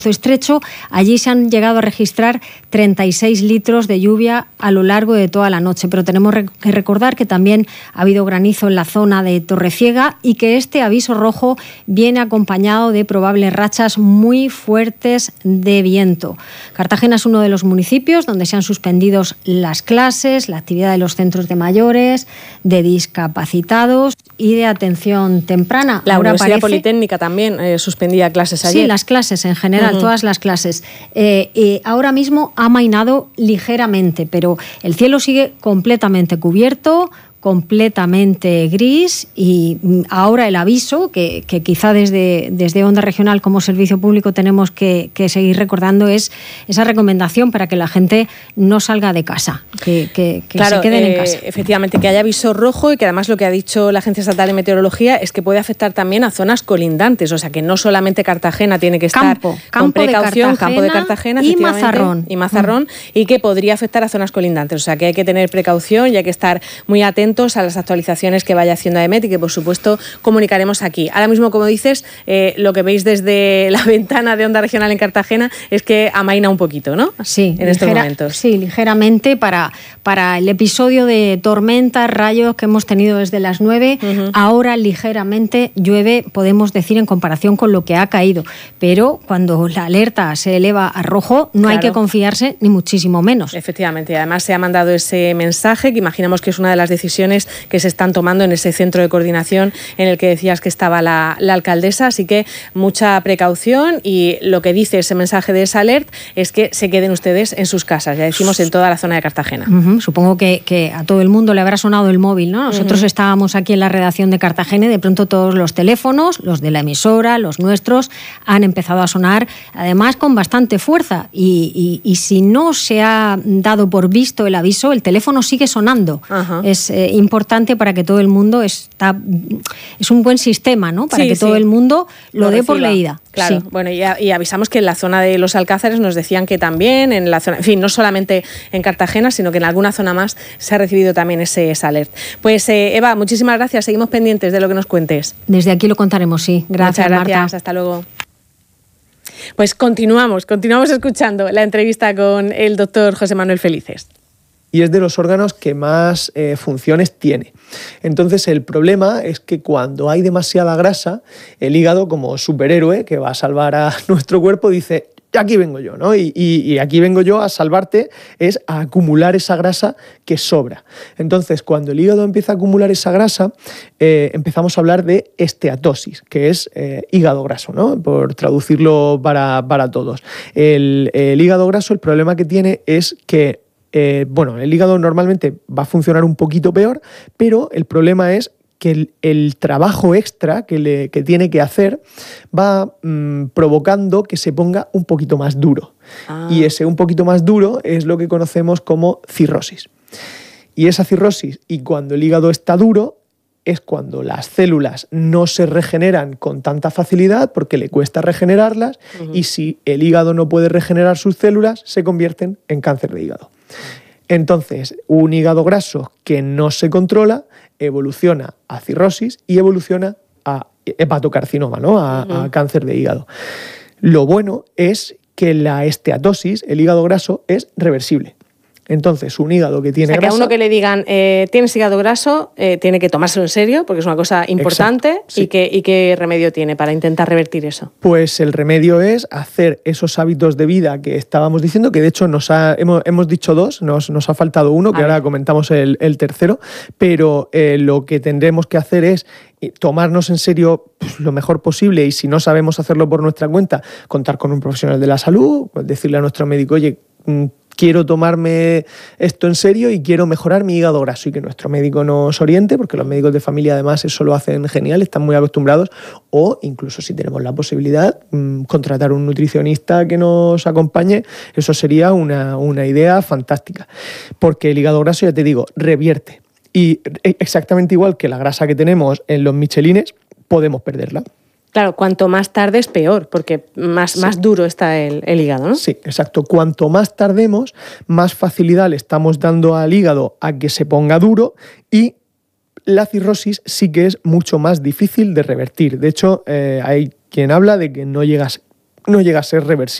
estrecho, allí se han llegado a registrar 36 litros de lluvia a lo largo de toda la noche, pero tenemos que recordar que también ha habido granizo en la zona de Torreciega y que este aviso rojo viene acompañado de probables rachas muy fuertes de viento. Cartagena es uno de los municipios donde se han suspendido las clases, la actividad de los centros de mayores, de discapacitados y de atención temprana. La Universidad Politécnica también suspendía clases ayer. Sí, las clases en general, todas las clases. Ahora mismo ha amainado ligeramente, pero el cielo sigue completamente cubierto, completamente gris, y ahora el aviso que quizá desde Onda Regional como servicio público tenemos que seguir recordando es esa recomendación para que la gente no salga de casa, que claro, se queden en casa. Efectivamente, que haya aviso rojo y que además lo que ha dicho la Agencia Estatal de Meteorología es que puede afectar también a zonas colindantes, o sea que no solamente Cartagena tiene que estar con precaución, campo de Cartagena y Mazarrón. Y que podría afectar a zonas colindantes, o sea que hay que tener precaución y hay que estar muy atentos a las actualizaciones que vaya haciendo AEMET y que por supuesto comunicaremos aquí. Ahora mismo, como dices, lo que veis desde la ventana de Onda Regional en Cartagena es que amaina un poquito, ¿no? Sí, en estos momentos. Sí, ligeramente para el episodio de tormentas, rayos que hemos tenido desde las 9, ahora ligeramente llueve, podemos decir, en comparación con lo que ha caído, pero cuando la alerta se eleva a rojo no hay que confiarse ni muchísimo menos. Efectivamente, además se ha mandado ese mensaje que imaginamos que es una de las decisiones que se están tomando en ese centro de coordinación en el que decías que estaba la alcaldesa, así que mucha precaución, y lo que dice ese mensaje de esa alert es que se queden ustedes en sus casas, ya decimos en toda la zona de Cartagena. Supongo que a todo el mundo le habrá sonado el móvil, ¿no? Nosotros estábamos aquí en la redacción de Cartagena y de pronto todos los teléfonos, los de la emisora, los nuestros, han empezado a sonar, además con bastante fuerza, y si no se ha dado por visto el aviso, el teléfono sigue sonando. Es importante para que todo el mundo es un buen sistema, ¿no? Para que todo el mundo lo dé por leída. Claro, sí. Bueno, y avisamos que en la zona de los Alcázares nos decían que también, en la zona, en fin, no solamente en Cartagena, sino que en alguna zona más se ha recibido también ese alert. Pues Eva, muchísimas gracias, seguimos pendientes de lo que nos cuentes. Desde aquí lo contaremos, sí. Gracias, Muchas gracias, Marta. Hasta luego. Pues continuamos escuchando la entrevista con el doctor José Manuel Felices. Y es de los órganos que más funciones tiene. Entonces el problema es que cuando hay demasiada grasa, el hígado, como superhéroe que va a salvar a nuestro cuerpo, dice: aquí vengo yo, ¿no? Y aquí vengo yo a salvarte, es a acumular esa grasa que sobra. Entonces, cuando el hígado empieza a acumular esa grasa, empezamos a hablar de esteatosis, que es hígado graso, ¿no? Por traducirlo para todos. El hígado graso, el problema que tiene es que el hígado normalmente va a funcionar un poquito peor, pero el problema es que el trabajo extra que tiene que hacer va provocando que se ponga un poquito más duro. Y ese un poquito más duro es lo que conocemos como cirrosis. Y esa cirrosis, y cuando el hígado está duro, es cuando las células no se regeneran con tanta facilidad porque le cuesta regenerarlas, y si el hígado no puede regenerar sus células, se convierten en cáncer de hígado. Entonces, un hígado graso que no se controla evoluciona a cirrosis y evoluciona a hepatocarcinoma, ¿no? A cáncer de hígado. Lo bueno es que la esteatosis, el hígado graso, es reversible. Entonces, un hígado que tiene grasa... que a uno que le digan, tienes hígado graso, tiene que tomárselo en serio, porque es una cosa importante. Sí. ¿Y qué remedio tiene para intentar revertir eso? Pues el remedio es hacer esos hábitos de vida que estábamos diciendo, que de hecho hemos dicho dos, nos ha faltado uno, que ahora comentamos el tercero, pero lo que tendremos que hacer es tomarnos en serio lo mejor posible, y si no sabemos hacerlo por nuestra cuenta, contar con un profesional de la salud, decirle a nuestro médico: oye, quiero tomarme esto en serio y quiero mejorar mi hígado graso, y que nuestro médico nos oriente, porque los médicos de familia además eso lo hacen genial, están muy acostumbrados, o incluso si tenemos la posibilidad, contratar un nutricionista que nos acompañe. Eso sería una idea fantástica, porque el hígado graso, ya te digo, revierte, y exactamente igual que la grasa que tenemos en los michelines, podemos perderla. Claro, cuanto más tarde es peor, porque más duro está el hígado, ¿no? Sí, exacto. Cuanto más tardemos, más facilidad le estamos dando al hígado a que se ponga duro, y la cirrosis sí que es mucho más difícil de revertir. De hecho, hay quien habla de que no llegas no llega a ser reversible.